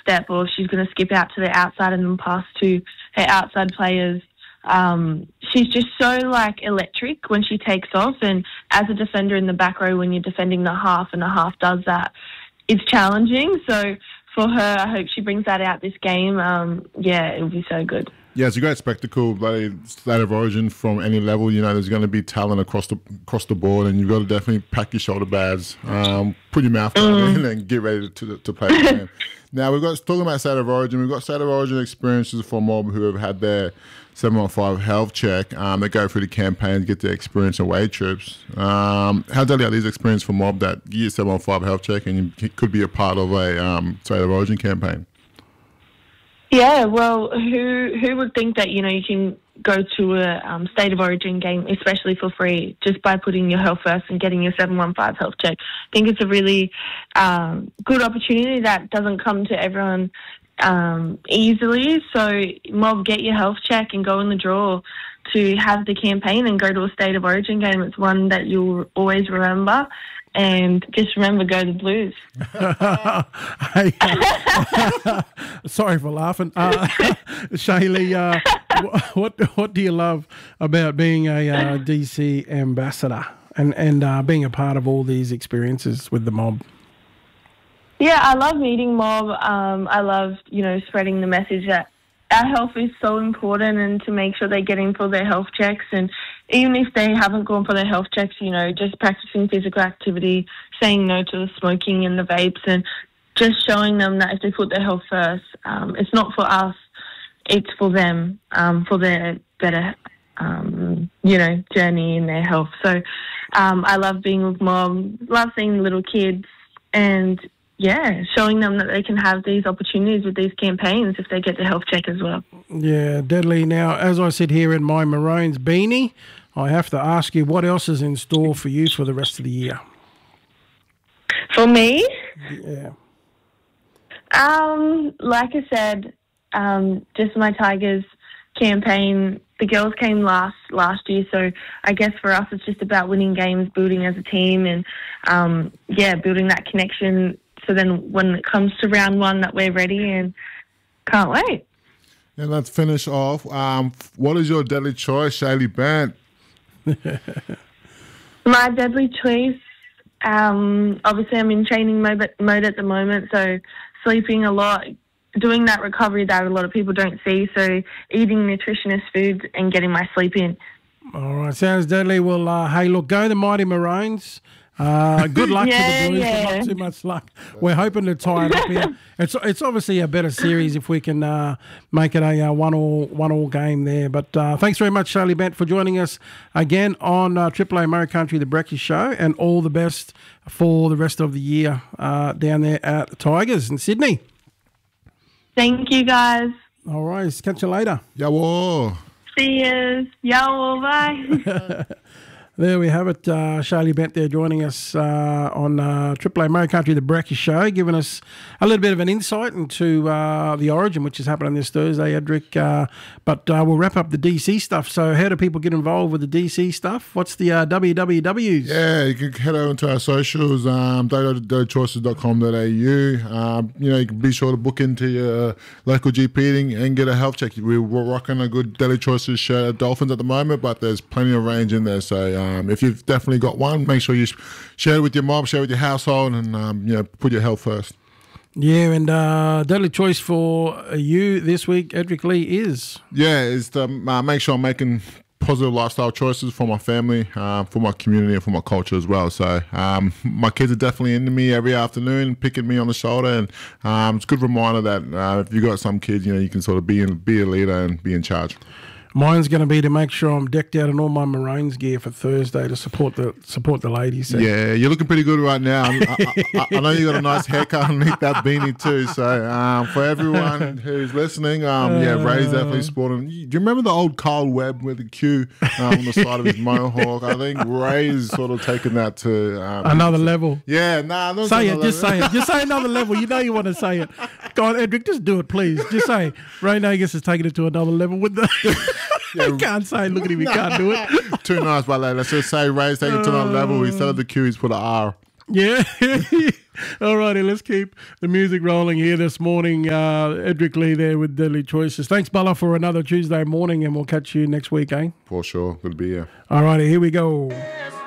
step or if she's going to skip out to the outside and then pass to her outside players. She's just so like electric when she takes off, and as a defender in the back row when you're defending the half and the half does that, it's challenging. So for her, I hope she brings that out this game. Yeah, it'll be so good. Yeah, it's a great spectacle. Like State of Origin from any level, you know, there's going to be talent across the board, and you've got to definitely pack your shoulder pads, put your mouth on it, and get ready to play the game. Now we've got talking about State of Origin. We've got State of Origin experiences for mob who have had their 715 health check. They go through the campaign, get their experience away trips. How deadly are these experiences for mob that you get 715 health check and you could be a part of a State of Origin campaign? Yeah, well, who would think that, you know, you can go to a State of Origin game, especially for free, just by putting your health first and getting your 715 health check. I think it's a really good opportunity that doesn't come to everyone easily. So, mob, get your health check and go in the draw to have the campaign and go to a State of Origin game. It's one that you'll always remember. And just remember, go to Blues. Hey, sorry for laughing. Shaylee, what do you love about being a DC ambassador and being a part of all these experiences with the mob? Yeah, I love meeting mob. I love, you know, spreading the message that our health is so important and to make sure they get in for their health checks. And even if they haven't gone for their health checks, you know, just practicing physical activity, saying no to the smoking and the vapes, and just showing them that if they put their health first, it's not for us, it's for them, for their better, you know, journey in their health. So I love being with mob, love seeing little kids, and yeah, showing them that they can have these opportunities with these campaigns if they get the health check as well. Yeah, deadly. Now, as I sit here in my Maroons beanie, I have to ask you, what else is in store for you for the rest of the year? For me? Yeah. Like I said, just my Tigers campaign. The girls came last year, so I guess for us it's just about winning games, building as a team, and building that connection. So then when it comes to round one, that we're ready and can't wait. And let's finish off. What is your deadly choice, Shaylee Bent? My deadly choice, obviously I'm in training mode at the moment, so sleeping a lot, doing that recovery that a lot of people don't see, so eating nutritious foods and getting my sleep in. All right, sounds deadly. Well, hey, look, go the Mighty Maroons. Good luck to the Blues, but not too much luck. We're hoping to tie it up here. It's obviously a better series if we can make it a one all game there. But thanks very much, Shaylee Bent, for joining us again on Triple A Murray Country, the Breakfast Show, and all the best for the rest of the year down there at the Tigers in Sydney. Thank you, guys. All right, catch you later. Yawo. See you. Yawo, bye. There we have it. Shaylee Bent there joining us on Triple A Murray Country, the Breakfast Show, giving us a little bit of an insight into the Origin, which is happening this Thursday, Edric. But we'll wrap up the DC stuff. So how do people get involved with the DC stuff? What's the WWWs? Yeah, you can head over to our socials, www.choices.com.au. You can be sure to book into your local GP and get a health check. We're rocking a good Daily Choices shirt at Dolphins at the moment, but there's plenty of range in there. So if you've definitely got one, make sure you share it with your mob, share it with your household, and put your health first. Yeah, and deadly choice for you this week, Edric Lee, is? Yeah, is to make sure I'm making positive lifestyle choices for my family, for my community, and for my culture as well. So my kids are definitely into me every afternoon, picking me on the shoulder, and it's a good reminder that if you've got some kids, you can sort of be a leader and be in charge. Mine's going to be to make sure I'm decked out in all my Maroons gear for Thursday to support the ladies. So. Yeah, you're looking pretty good right now. I know you got a nice haircut underneath that beanie too. So for everyone who's listening, Ray's definitely sporting. Do you remember the old Carl Webb with the Q on the side of his mohawk? I think Ray's sort of taken that to another level. Yeah, say it. Just say it. Just say another level. You know you want to say it. Go on, Edric, just do it, please. Just say Ray Nagus has taken it to another level with the. I can't say, look at him, he can't do it. Too nice, by that. Let's just say Ray's taken it to another level. Instead of the Q, he's put an R. Yeah. All righty, let's keep the music rolling here this morning. Edric Lee there with Deadly Choices. Thanks, Bella, for another Tuesday morning, and we'll catch you next week, eh? For sure. Good to be here. All righty, here we go.